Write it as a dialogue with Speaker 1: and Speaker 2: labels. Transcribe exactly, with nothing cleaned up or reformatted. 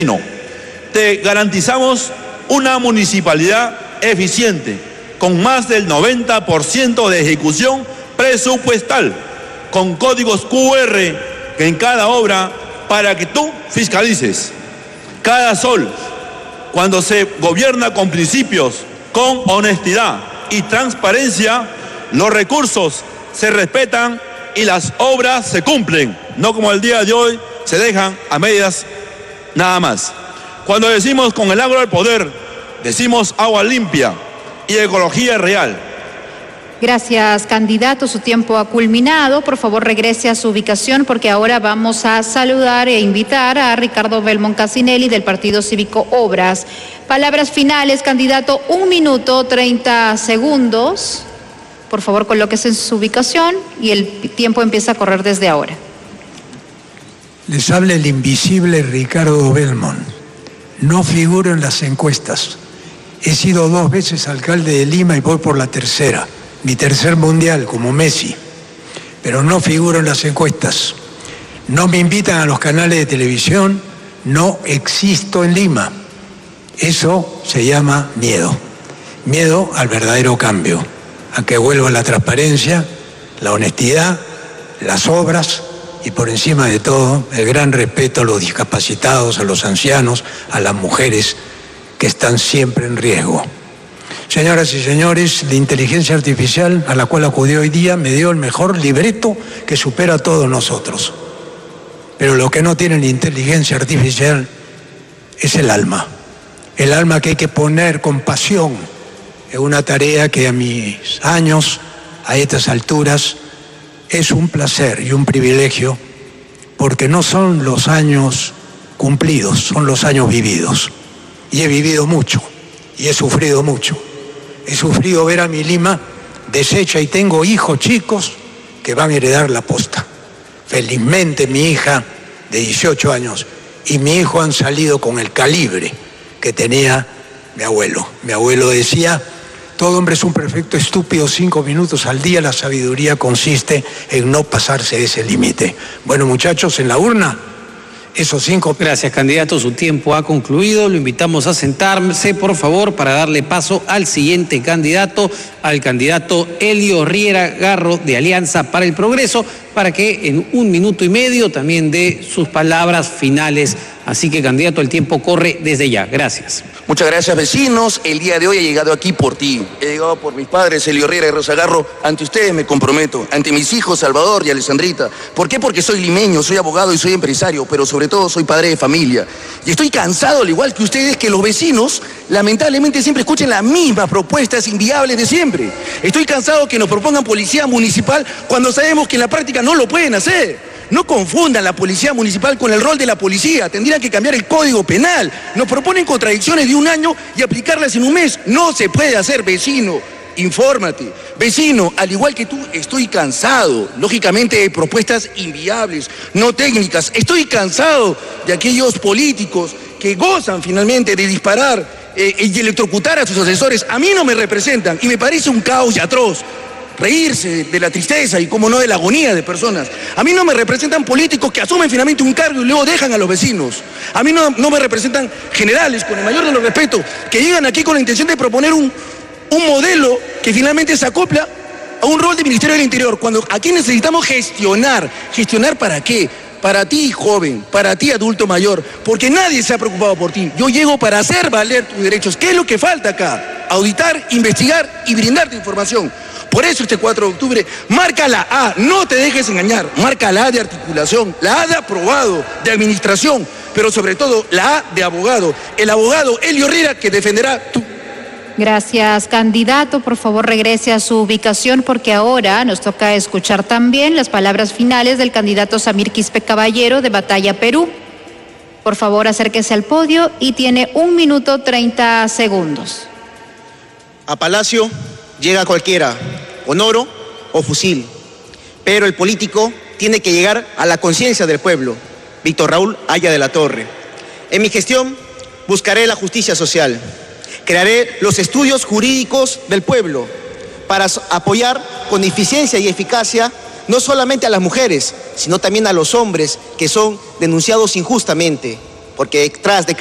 Speaker 1: Te garantizamos una municipalidad eficiente, con más del noventa por ciento de ejecución presupuestal, con códigos Q R en cada obra para que tú fiscalices. Cada sol, cuando se gobierna con principios, con honestidad y transparencia, los recursos se respetan y las obras se cumplen, no como el día de hoy se dejan a medias nada más. Cuando decimos con el agro del poder, decimos agua limpia y ecología real.
Speaker 2: Gracias, candidato. Su tiempo ha culminado. Por favor, regrese a su ubicación porque ahora vamos a saludar e invitar a Ricardo Belmont Casinelli del Partido Cívico Obras. Palabras finales, candidato, un minuto, treinta segundos. Por favor, colóquese en su ubicación y el tiempo empieza a correr desde ahora.
Speaker 3: Les habla el invisible Ricardo Belmont. No figuro en las encuestas. He sido dos veces alcalde de Lima y voy por la tercera. Mi tercer mundial, como Messi. Pero no figuro en las encuestas. No me invitan a los canales de televisión. No existo en Lima. Eso se llama miedo. Miedo al verdadero cambio. A que vuelva la transparencia, la honestidad, las obras y por encima de todo el gran respeto a los discapacitados, a los ancianos, a las mujeres que están siempre en riesgo. Señoras y señores, la inteligencia artificial a la cual acudí hoy día me dio el mejor libreto que supera a todos nosotros. Pero lo que no tiene la inteligencia artificial es el alma. El alma que hay que poner con pasión en una tarea que a mis años, a estas alturas, es un placer y un privilegio, porque no son los años cumplidos, son los años vividos. Y he vivido mucho, y he sufrido mucho. He sufrido ver a mi Lima deshecha y tengo hijos chicos que van a heredar la posta. Felizmente mi hija de dieciocho años y mi hijo han salido con el calibre que tenía mi abuelo. Mi abuelo decía: todo hombre es un perfecto estúpido cinco minutos al día, la sabiduría consiste en no pasarse de ese límite. Bueno, muchachos, en la urna, esos cinco...
Speaker 4: Gracias, candidato, su tiempo ha concluido. Lo invitamos a sentarse, por favor, para darle paso al siguiente candidato, al candidato Elio Riera Garro de Alianza para el Progreso, para que en un minuto y medio también dé sus palabras finales. Así que, candidato, el tiempo corre desde ya. Gracias.
Speaker 5: Muchas gracias, vecinos. El día de hoy he llegado aquí por ti. He llegado por mis padres, Elio Riera y Rosa Garro. Ante ustedes me comprometo, ante mis hijos, Salvador y Alessandrita. ¿Por qué? Porque soy limeño, soy abogado y soy empresario, pero sobre todo soy padre de familia. Y estoy cansado, al igual que ustedes, que los vecinos lamentablemente siempre escuchen las mismas propuestas inviables de siempre. Estoy cansado que nos propongan policía municipal cuando sabemos que en la práctica no lo pueden hacer. No confundan la policía municipal con el rol de la policía. Tendrían que cambiar el código penal. Nos proponen contradicciones de un año y aplicarlas en un mes. No se puede hacer, vecino. Infórmate. Vecino, al igual que tú, estoy cansado, lógicamente, de propuestas inviables, no técnicas. Estoy cansado de aquellos políticos que gozan finalmente de disparar eh, y electrocutar a sus asesores. A mí no me representan y me parece un caos y atroz. Reírse de la tristeza y, como no, de la agonía de personas. A mí no me representan políticos que asumen finalmente un cargo y luego dejan a los vecinos. A mí no, no me representan generales, con el mayor de los respetos, que llegan aquí con la intención de proponer un, un modelo que finalmente se acopla a un rol de Ministerio del Interior, cuando aquí necesitamos gestionar. ¿Gestionar para qué? Para ti, joven, para ti, adulto mayor, porque nadie se ha preocupado por ti. Yo llego para hacer valer tus derechos. ¿Qué es lo que falta acá? Auditar, investigar y brindarte información. Por eso este cuatro de octubre, marca la A, no te dejes engañar, marca la A de articulación, la A de aprobado, de administración, pero sobre todo la A de abogado, el abogado Elio Riera que defenderá tu...
Speaker 2: Gracias, candidato. Por favor, regrese a su ubicación porque ahora nos toca escuchar también las palabras finales del candidato Samir Quispe Caballero de Batalla Perú. Por favor, acérquese al podio y tiene un minuto treinta segundos.
Speaker 6: A Palacio llega cualquiera, con oro o fusil, pero el político tiene que llegar a la conciencia del pueblo. Víctor Raúl Haya de la Torre. En mi gestión buscaré la justicia social. Crearé los estudios jurídicos del pueblo para apoyar con eficiencia y eficacia no solamente a las mujeres, sino también a los hombres que son denunciados injustamente. porque detrás de